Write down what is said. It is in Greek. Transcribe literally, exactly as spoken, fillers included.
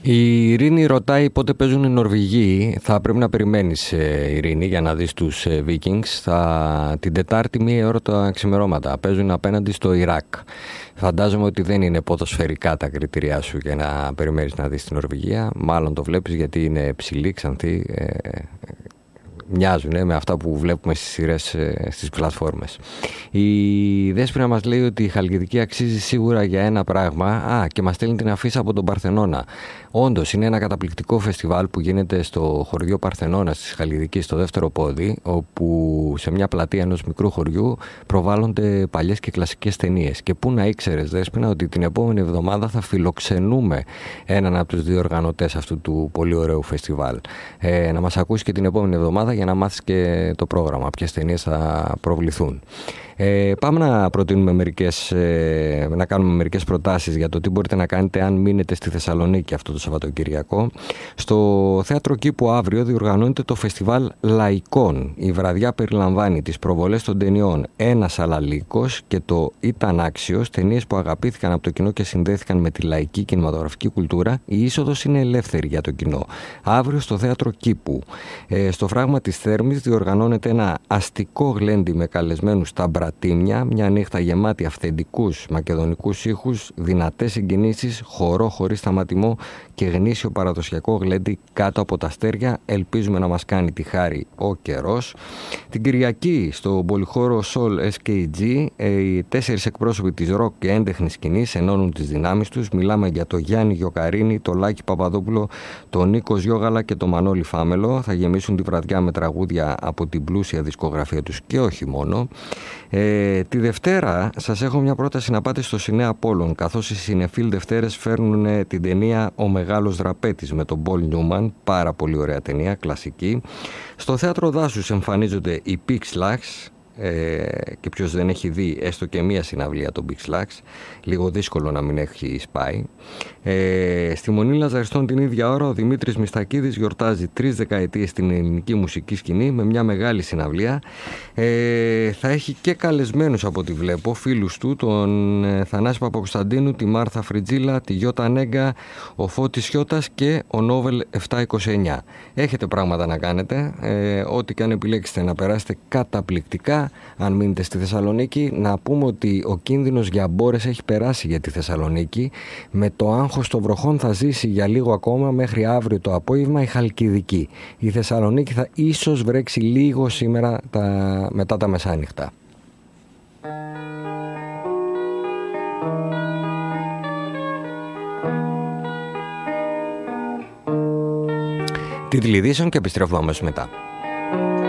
Η Ειρήνη ρωτάει πότε παίζουν οι Νορβηγοί. Θα πρέπει να περιμένεις, Ειρήνη, για να δεις τους Vikings. Θα... Την Τετάρτη μία ώρα τα ξημερώματα παίζουν απέναντι στο Ιράκ. Φαντάζομαι ότι δεν είναι ποδοσφαιρικά τα κριτήριά σου για να περιμένεις να δεις την Νορβηγία. Μάλλον το βλέπεις γιατί είναι ψηλή, ξανθή. Ε... Μοιάζουν ε, με αυτά που βλέπουμε στις σειρές ε, στις πλατφόρμες. Η Δέσποινα μας λέει ότι η Χαλκιδική αξίζει σίγουρα για ένα πράγμα. Α, και μας στέλνει την αφίσα από τον Παρθενώνα. Όντως, είναι ένα καταπληκτικό φεστιβάλ που γίνεται στο χωριό Παρθενώνα της Χαλκιδικής, στο δεύτερο πόδι, όπου σε μια πλατεία ενός μικρού χωριού προβάλλονται παλιές και κλασικές ταινίες. Και πού να ήξερες, Δέσποινα, ότι την επόμενη εβδομάδα θα φιλοξενούμε έναν από τους δύο οργανωτές αυτού του πολύ ωραίου φεστιβάλ. Ε, να μας ακούσει και την επόμενη εβδομάδα για να μάθεις και το πρόγραμμα, ποιες ταινίες θα προβληθούν. Ε, πάμε να προτείνουμε μερικές, ε, να κάνουμε μερικές προτάσεις για το τι μπορείτε να κάνετε αν μείνετε στη Θεσσαλονίκη αυτό το Σαββατοκυριακό. Στο Θέατρο Κήπου αύριο διοργανώνεται το Φεστιβάλ Λαϊκών. Η βραδιά περιλαμβάνει τις προβολές των ταινιών Ένας Αλαλίκος και το Ήταν Άξιος, ταινίες που αγαπήθηκαν από το κοινό και συνδέθηκαν με τη λαϊκή κινηματογραφική κουλτούρα. Η είσοδος είναι ελεύθερη για το κοινό. Αύριο στο Θέατρο Κήπου. Ε, στο φράγμα της Θέρμης διοργανώνεται ένα αστικό γλέντι με καλεσμένους στα Μπρατήμια, μια νύχτα γεμάτη αυθεντικούς μακεδονικούς ήχους, δυνατές συγκινήσεις, χορό χωρίς σταματημό και γνήσιο παραδοσιακό γλέντι κάτω από τα αστέρια. Ελπίζουμε να μας κάνει τη χάρη ο καιρός. Την Κυριακή στο πολυχώρο Soul ες κέι τζι οι τέσσερις εκπρόσωποι της ροκ και έντεχνης σκηνής ενώνουν τις δυνάμεις τους. Μιλάμε για το Γιάννη Γιοκαρίνη, το Λάκη Παπαδόπουλο, τον Νίκο Γιώγαλα και το Μανώλη Φάμελο. Θα γεμίσουν τη βραδιά με τραγούδια από την πλούσια δισκογραφία τους και όχι μόνο. Ε, τη Δευτέρα σας έχω μια πρόταση να πάτε στο Σινέα Απόλλων, καθώς οι Σινεφίλ Δευτέρες φέρνουν την ταινία Ο Μεγάλος Δραπέτης με τον Πολ Νιούμαν, πάρα πολύ ωραία ταινία, κλασική. Στο Θέατρο Δάσους εμφανίζονται οι Pixlax. Ε, και ποιος δεν έχει δει έστω και μία συναυλία των Pixlax, λίγο δύσκολο να μην έχει σπάει. Ε, στη Μονή Λαζαριστών την ίδια ώρα ο Δημήτρης Μιστακίδης γιορτάζει τρεις δεκαετίες στην ελληνική μουσική σκηνή με μια μεγάλη συναυλία. Ε, θα έχει και καλεσμένους από ό,τι βλέπω, φίλους του, τον ε, Θανάση Παπακοσταντίνου, τη Μάρθα Φριτζίλα, τη Γιώτα Νέγκα, ο Φώτης Σιώτας και ο Νόβελ επτακόσια είκοσι εννιά. Έχετε πράγματα να κάνετε, ε, ό,τι και αν επιλέξετε να περάσετε καταπληκτικά. Αν μείνετε στη Θεσσαλονίκη, να πούμε ότι ο κίνδυνος για μπόρες έχει περάσει για τη Θεσσαλονίκη. Με το άγχος των βροχών θα ζήσει για λίγο ακόμα μέχρι αύριο το απόγευμα η Χαλκιδική. Η Θεσσαλονίκη θα ίσως βρέξει λίγο σήμερα τα... μετά τα μεσάνυχτα. Τίτλοι ειδήσεων και επιστρέφουμε αμέσως μετά.